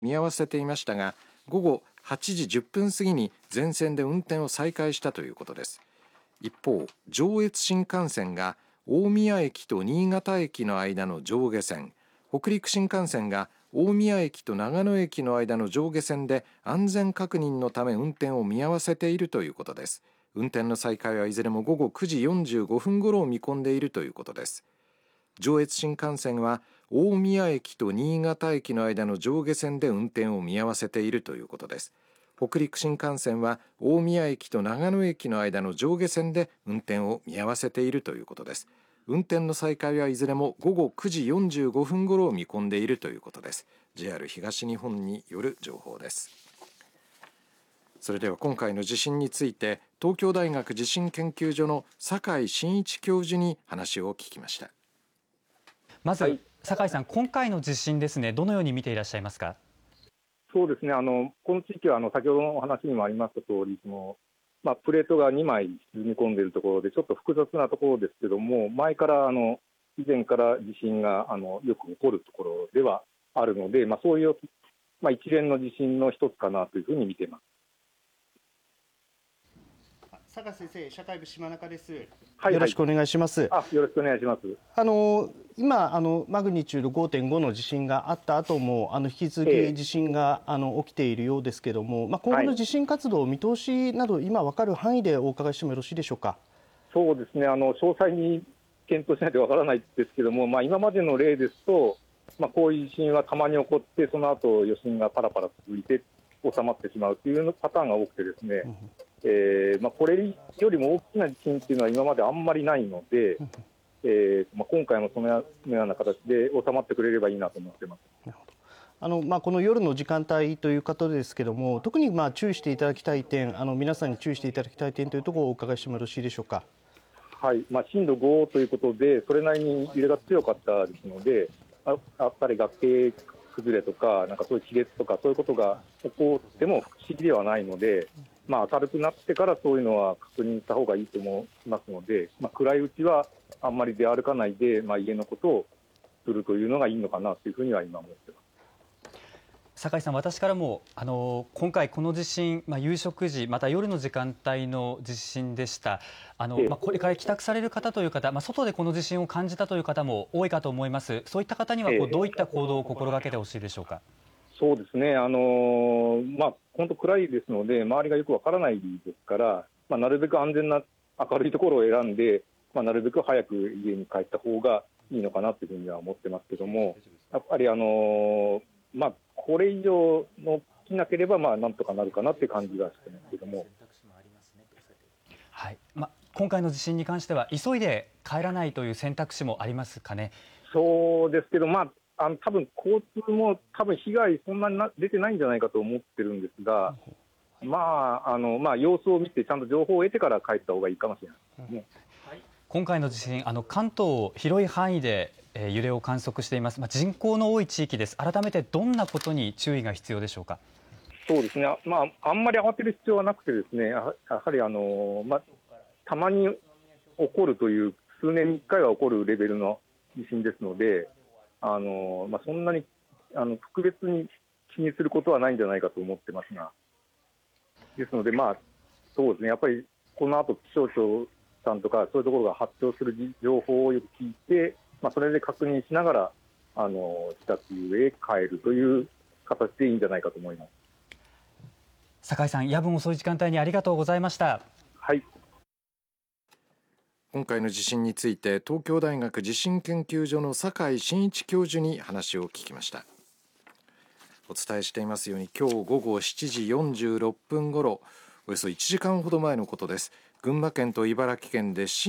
見合わせていましたが、午後8時10分過ぎに全線で運転を再開したということです。一方、上越新幹線が大宮駅と新潟駅の間の上下線、北陸新幹線が大宮駅と長野駅の間の上下線で安全確認のため運転を見合わせているということです。運転の再開はいずれも午後9時45分ごろを見込んでいるということです。上越新幹線は大宮駅と新潟駅の間の上下線で運転を見合わせているということです。北陸新幹線は大宮駅と長野駅の間の上下線で運転を見合わせているということです。運転の再開はいずれも午後9時45分ごろを見込んでいるということです。 JR 東日本による情報です。それでは今回の地震について東京大学地震研究所の酒井真一教授に話を聞きました。 まず、酒井さん、今回の地震ですね、どのように見ていらっしゃいますか。 そうですね、この地域は先ほどのお話にもありました通り、プレートが2枚沈み込んでいるところで、ちょっと複雑なところですけども、以前から地震がよく起こるところではあるので、そういう、一連の地震の一つかなというふうに見ています。 酒井先生、社会部島中です。 はい、 よろしくお願いします。 よろしくお願いします。 今マグニチュード 5.5 の地震があった後も引き続き地震が起きているようですけれども、今後の地震活動、見通しなど今分かる範囲でお伺いしてもよろしいでしょうか。 そうですね、詳細に検討しないと分からないですけども、今までの例ですと、こういう地震はたまに起こって、その後余震がパラパラ続いて収まってしまうというパターンが多くてですね、これよりも大きな地震というのは今まであんまりないので、今回もそのような形で収まってくれればいいなと思っています。 この夜の時間帯ということですけれども、特に注意していただきたい点、皆さんに注意していただきたい点というところをお伺いしてもよろしいでしょうか。 はい、震度5ということで、それなりに揺れが強かったですので、やっぱり崖崩れとか、そういう亀裂とか、そういうことが起こっても不思議ではないので、明るくなってからそういうのは確認した方がいいと思いますので、暗いうちはあんまり出歩かないで、家のことをするというのがいいのかなというふうには今思っています。 酒井さん、私からも今回この地震、夕食時また夜の時間帯の地震でした。これから帰宅される方という方、外でこの地震を感じたという方も多いかと思います。そういった方にはどういった行動を心がけてほしいでしょうか。 そうですね、本当暗いですので、周りがよくわからないですから、なるべく安全な明るいところを選んで、なるべく早く家に帰った方がいいのかなというふうには思ってますけども、やっぱりこれ以上の起きなければなんとかなるかなという感じがしてますけども、 はい、今回の地震に関しては急いで帰らないという選択肢もありますかね。 そうですけど、多分交通も被害そんなに出てないんじゃないかと思ってるんですが、様子を見てちゃんと情報を得てから帰った方がいいかもしれないですね。 今回の地震、関東広い範囲で揺れを観測しています。人口の多い地域です。改めてどんなことに注意が必要でしょうか。 そうですね、あんまり慌てる必要はなくてですね、やはりたまに起こるという数年に1回は起こるレベルの地震ですので、そんなに特別に気にすることはないんじゃないかと思ってますが、ですので、そうですね、やっぱりこの後気象庁さんとかそういうところが発表する情報をよく聞いて、それで確認しながら自宅へ帰るという形でいいんじゃないかと思います。 酒井さん、夜分遅い時間帯にありがとうございました。 はい。 今回の地震について東京大学地震研究所の酒井真一教授に話を聞きました。お伝えしていますように、今日午後7時46分ごろ、およそ1時間ほど前のことです。群馬県と茨城県で震